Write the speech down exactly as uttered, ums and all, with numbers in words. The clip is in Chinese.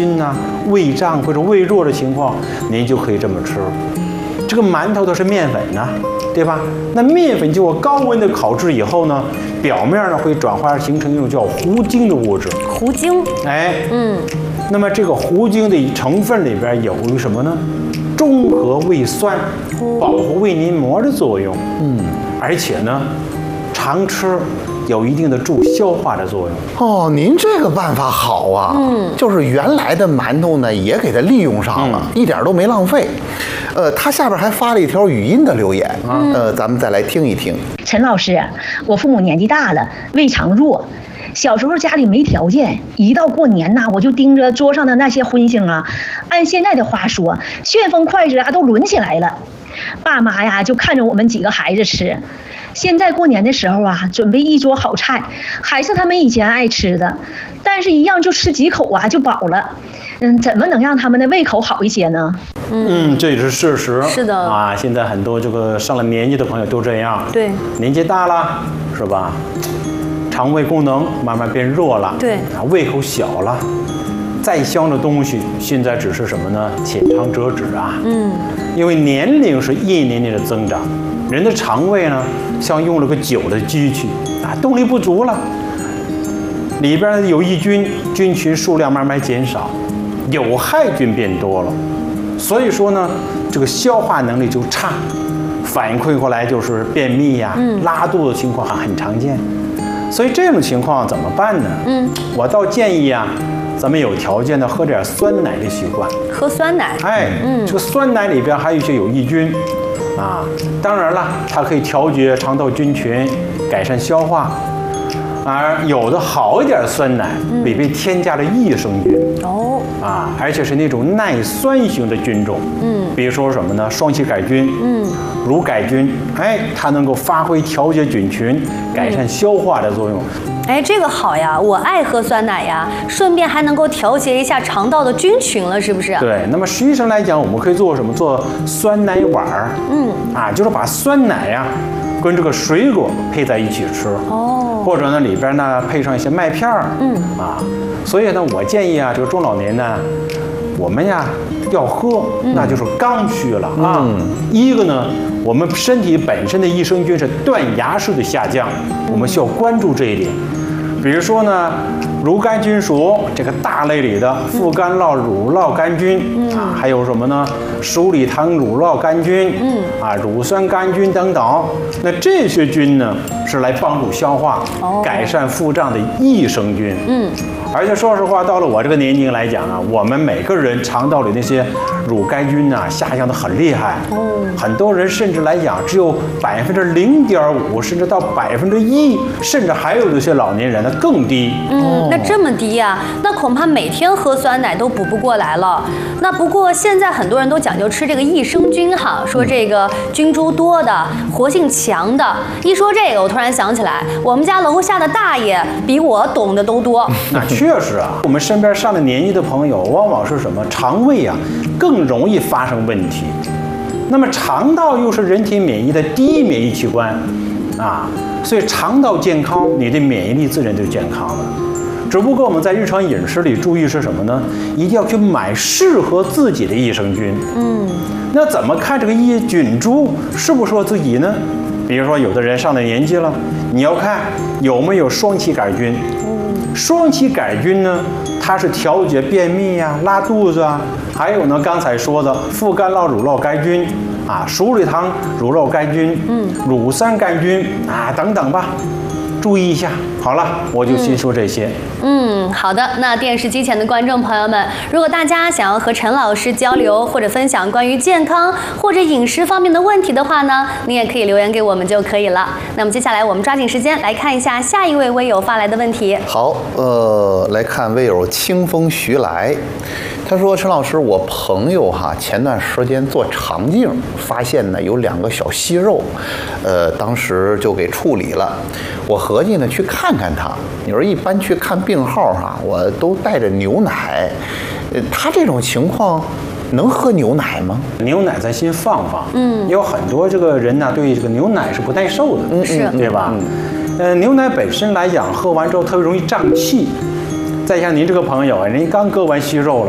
心呐、啊、胃胀或者胃弱的情况，您就可以这么吃。这个馒头都是面粉呐、啊，对吧？那面粉经过高温的烤制以后呢，表面呢会转化形成一种叫糊精的物质。 糊精， 哎， 嗯， 那么这个糊精的成分里边有一个什么呢？中和胃酸、保护胃黏膜的作用。嗯，而且呢，常吃有一定的助消化的作用。 哦，您这个办法好啊！嗯，就是原来的馒头呢，也给它利用上了，嗯、一点都没浪费。呃，他下边还发了一条语音的留言，嗯、呃，咱们再来听一听。 陈老师，我父母年纪大了，胃肠弱。小时候家里没条件，一到过年呐，我就盯着桌上的那些荤腥啊，按现在的话说，旋风筷子啊都抡起来了。爸妈呀就看着我们几个孩子吃。现在过年的时候啊，准备一桌好菜，还是他们以前爱吃的，但是一样就吃几口啊就饱了。嗯，怎么能让他们的胃口好一些呢？ 嗯，这也是事实。 是的啊，现在很多这个上了年纪的朋友都这样。 对， 年纪大了，是吧？肠胃功能慢慢变弱了， 对啊，胃口小了，再香的东西现在只是什么呢？浅尝辄止啊。嗯，因为年龄是一年年的增长，人的肠胃呢像用了个久的机器啊，动力不足了，里边有益菌菌群数量慢慢减少，有害菌变多了，所以说呢，这个消化能力就差，反馈过来就是便秘呀、嗯、拉肚子情况很常见。所以这种情况怎么办呢？嗯，我倒建议啊，咱们有条件的喝点酸奶的习惯。 喝酸奶， 哎，嗯，这个酸奶里边还有一些有益菌，啊，当然了，它可以调节肠道菌群，改善消化。而有的好一点的酸奶里边添加了益生菌。哦，啊，而且是那种耐酸型的菌种。嗯，比如说什么呢？双歧杆菌。嗯。乳杆菌，哎，它能够发挥调节菌群、改善消化的作用。 哎，这个好呀，我爱喝酸奶呀，顺便还能够调节一下肠道的菌群了，是不是？ 对，那么实际上来讲，我们可以做什么？做酸奶碗儿。嗯，啊，就是把酸奶呀跟这个水果配在一起吃。哦，或者呢里边呢配上一些麦片儿。嗯，啊，所以呢，我建议啊，这个中老年呢，我们呀要喝，那就是刚需了啊。嗯、一个呢。我们身体本身的益生菌是断崖式的下降，我们需要关注这一点。比如说呢，乳杆菌属这个大类里的副干酪乳酪杆菌、嗯、啊，还有什么呢？鼠李糖乳酪杆菌，嗯啊，乳酸杆菌等等。那这些菌呢，是来帮助消化、哦、改善腹胀的益生菌。嗯，而且说实话，到了我这个年龄来讲啊，我们每个人肠道里那些乳杆菌呐、啊、下降的很厉害。哦，很多人甚至来讲只有百分之零点五，甚至到百分之一，甚至还有一些老年人呢更低。 嗯，那这么低呀、啊，那恐怕每天喝酸奶都补不过来了。那不过现在很多人都讲究吃这个益生菌哈，说这个菌株多的、活性强的。一说这个，我突然想起来，我们家楼下的大爷比我懂得都多。 那确实啊，我们身边上了年纪的朋友，往往是什么？肠胃啊更容易发生问题。那么肠道又是人体免疫的第一免疫器官啊，所以肠道健康，你的免疫力自然就健康了。只不过我们在日常饮食里注意是什么呢？一定要去买适合自己的益生菌。嗯，那怎么看这个益菌株适不适合自己呢？比如说有的人上了年纪了，你要看有没有双歧杆菌。双歧杆菌呢，它是调节便秘呀、啊、拉肚子啊，还有呢刚才说的副干酪乳酪杆菌啊、鼠李糖乳酪杆菌、嗯、乳酸杆菌啊等等吧。注意一下。好了，我就先说这些。 嗯，嗯好的。那电视机前的观众朋友们，如果大家想要和陈老师交流或者分享关于健康或者饮食方面的问题的话呢，您也可以留言给我们就可以了。那么接下来我们抓紧时间来看一下下一位微友发来的问题。 好，呃，来看微友清风徐来，他说：“陈老师，我朋友哈前段时间做肠镜，发现呢有两个小息肉，呃，当时就给处理了。我合计呢去看看他。你说一般去看病号哈，我都带着牛奶，呃，他这种情况能喝牛奶吗？ 牛奶咱先放放，嗯，有很多这个人呢对这个牛奶是不耐受的， 嗯，是， 对吧？嗯，呃，牛奶本身来讲，喝完之后特别容易胀气。再像您这个朋友啊，人刚割完息肉了，